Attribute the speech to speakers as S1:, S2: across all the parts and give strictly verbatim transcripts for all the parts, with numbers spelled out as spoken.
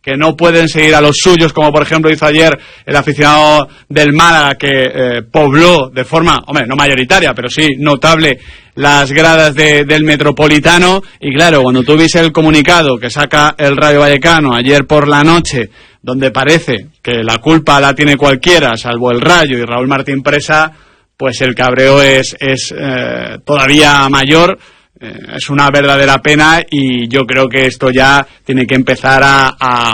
S1: que no pueden seguir a los suyos, como por ejemplo hizo ayer el aficionado del Málaga, que eh, pobló de forma, hombre, no mayoritaria, pero sí notable, las gradas de, del Metropolitano. Y claro, cuando tú viste el comunicado que saca el Rayo Vallecano ayer por la noche, donde parece que la culpa la tiene cualquiera, salvo el Rayo y Raúl Martín Presa, pues el cabreo es, es eh, todavía mayor. Eh, es una verdadera pena y yo creo que esto ya tiene que empezar a, a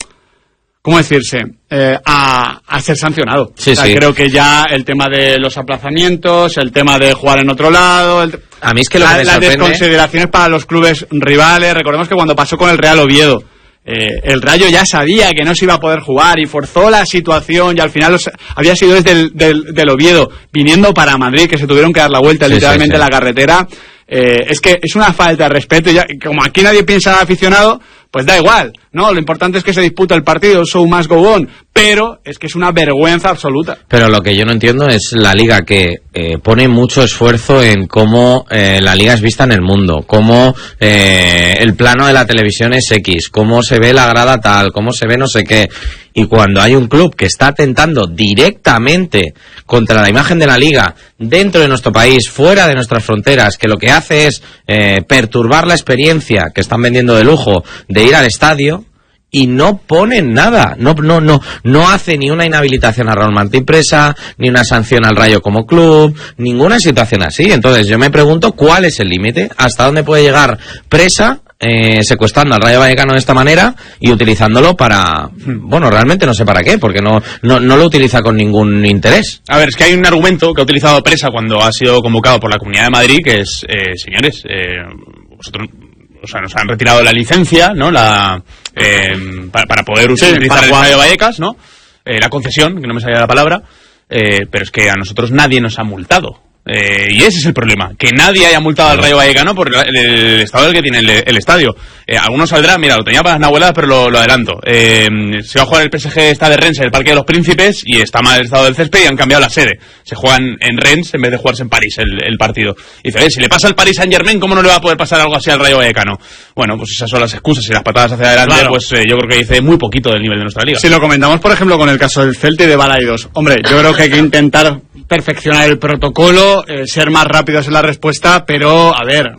S1: ¿cómo decirse? Eh, a, a ser sancionado.
S2: Sí,
S1: o sea,
S2: sí.
S1: Creo que ya el tema de los aplazamientos, el tema de jugar en otro lado, el,
S2: a mí es que lo
S1: la,
S2: que me
S1: las
S2: sorprende...
S1: desconsideraciones para los clubes rivales. Recordemos que cuando pasó con el Real Oviedo, Eh, el Rayo ya sabía que no se iba a poder jugar y forzó la situación, y al final los, había sido desde el del, del Oviedo viniendo para Madrid que se tuvieron que dar la vuelta sí, literalmente sí, sí. en la carretera. Eh, es que es una falta de respeto, y ya, como aquí nadie piensa aficionado, pues da igual, ¿no? Lo importante es que se disputa el partido, show must go on, pero es que es una vergüenza absoluta.
S2: Pero lo que yo no entiendo es la liga que eh, pone mucho esfuerzo en cómo eh, la liga es vista en el mundo, cómo eh, el plano de la televisión es X, cómo se ve la grada tal, cómo se ve no sé qué. Y cuando hay un club que está atentando directamente contra la imagen de la liga dentro de nuestro país, fuera de nuestras fronteras, que lo que hace es eh, perturbar la experiencia que están vendiendo de lujo de ir al estadio, y no ponen nada, no no no no hace ni una inhabilitación a Raúl Martín Presa, ni una sanción al Rayo como club, ninguna situación así. Entonces yo me pregunto cuál es el límite, hasta dónde puede llegar Presa eh, secuestrando al Rayo Vallecano de esta manera y utilizándolo para, bueno, realmente no sé para qué, porque no no no lo utiliza con ningún interés.
S3: A ver, es que hay un argumento que ha utilizado Presa cuando ha sido convocado por la Comunidad de Madrid, que es, eh, señores, eh, vosotros, o sea, nos han retirado la licencia, ¿no? La eh, para, para poder usar, sí, utilizar para el Rayo Vallecas, ¿no? Eh, la concesión, que no me salía la palabra, eh, pero es que a nosotros nadie nos ha multado. Eh, y ese es el problema, que nadie haya multado al Rayo Vallecano por el, el estado del que tiene el, el estadio. Eh, algunos saldrán, mira, lo tenía para las nahueladas, pero lo, lo adelanto. Eh, se va a jugar el P S G, está de Rennes en el Parque de los Príncipes, y está mal el estado del césped y han cambiado la sede. Se juegan en Rennes en vez de jugarse en París el, el partido. Y dice, oye, si le pasa al Paris Saint-Germain, ¿cómo no le va a poder pasar algo así al Rayo Vallecano? Bueno, pues esas son las excusas y las patadas hacia adelante, claro. Pues eh, yo creo que dice muy poquito del nivel de nuestra liga.
S1: Si lo comentamos, por ejemplo, con el caso del Celta y de Balaidos, hombre, yo creo que hay que intentar perfeccionar el protocolo, eh, ser más rápidos en la respuesta, pero, a ver,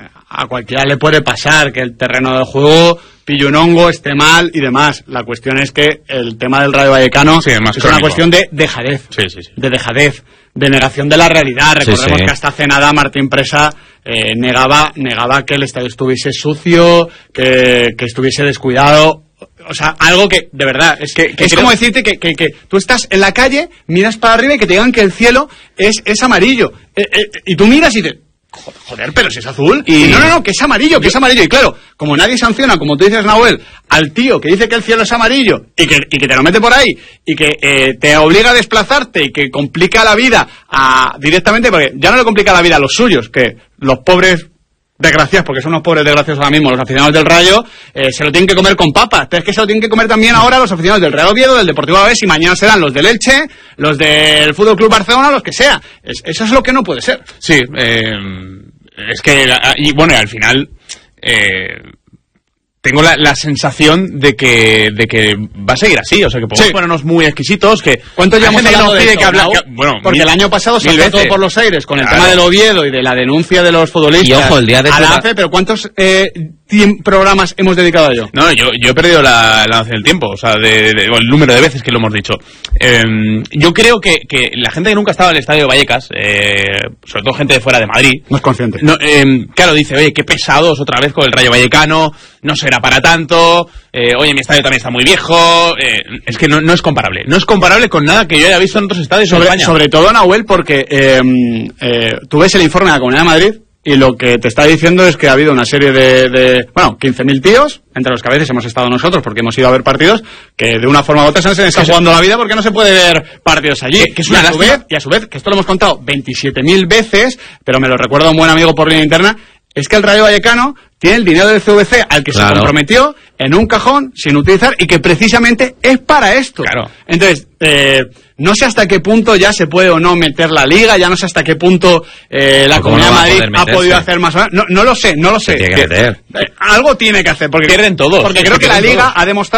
S1: a cualquiera le puede pasar que el terreno del juego pille un hongo, esté mal y demás. La cuestión es que el tema del Rayo Vallecano sí, es, es una cuestión de dejadez,
S3: sí, sí, sí.
S1: de dejadez, de negación de la realidad. Recordemos sí, sí. que hasta hace nada Martín Presa eh, negaba, negaba que el estadio estuviese sucio, que, que estuviese descuidado. O sea, algo que, de verdad, es que, que es creo... como decirte que, que, que tú estás en la calle, miras para arriba y que te digan que el cielo es, es amarillo. Eh, eh, y tú miras y te... Joder, pero si es azul. Y no, no, no, que es amarillo, que es amarillo. Y claro, como nadie sanciona, como tú dices, Nahuel, al tío que dice que el cielo es amarillo y que, y que te lo mete por ahí y que eh, te obliga a desplazarte y que complica la vida a, directamente, porque ya no le complica la vida a los suyos, que los pobres... desgraciados, porque son unos pobres desgraciados ahora mismo, los aficionados del Rayo, eh, se lo tienen que comer con papas, pero es que se lo tienen que comer también ahora los aficionados del Real Oviedo, del Deportivo Alavés, y mañana serán los del Elche, los del Fútbol Club Barcelona, los que sea. Es, eso es lo que no puede ser.
S3: Sí, eh, es que, y bueno, y al final... Eh, tengo la, la sensación de que de que va a seguir así, o sea que podemos sí. ponernos muy exquisitos, que
S1: ¿cuánto ya hemos hablado de
S3: esto,
S1: que habla,
S3: que, bueno,
S1: porque
S3: mil,
S1: el año pasado saltó todo por los aires con el claro. tema del Oviedo y de la denuncia de los futbolistas
S2: y ojo, el día de
S1: a la A F E, pero ¿cuántos eh, programas hemos dedicado a ello?
S3: No, yo yo he perdido la, la noción del tiempo, o sea, de, de, el número de veces que lo hemos dicho. Eh, yo creo que, que la gente que nunca ha estado en el estadio de Vallecas, eh, sobre todo gente de fuera de Madrid,
S1: no es consciente.
S3: No, eh, claro, dice, oye, qué pesados otra vez con el Rayo Vallecano, no será para tanto, eh, oye, mi estadio también está muy viejo, eh, es que no, no es comparable, no es comparable con nada que yo haya visto en otros estadios
S1: sobre,
S3: en España.
S1: Sobre todo, Nahuel, porque eh, eh, tú ves el informe de la Comunidad de Madrid y lo que te está diciendo es que ha habido una serie de, de bueno, quince mil tíos, entre los que a veces hemos estado nosotros porque hemos ido a ver partidos, que de una forma u otra se han estado jugando la vida porque no se puede ver partidos allí.
S3: Que, que es una
S1: y, a su vez, y a su vez, que esto lo hemos contado veintisiete mil veces, pero me lo recuerda un buen amigo por línea interna, es que el Rayo Vallecano tiene el dinero del C V C al que claro. se comprometió en un cajón sin utilizar y que precisamente es para esto.
S3: Claro.
S1: Entonces, eh, no sé hasta qué punto ya se puede o no meter la liga, ya no sé hasta qué punto eh, la Comunidad de Madrid ha podido hacer más o menos. No, no lo sé, no lo sé.
S2: Tiene que
S1: que, eh, algo tiene que hacer porque
S3: pierden todos.
S1: Porque creo que la liga ha demostrado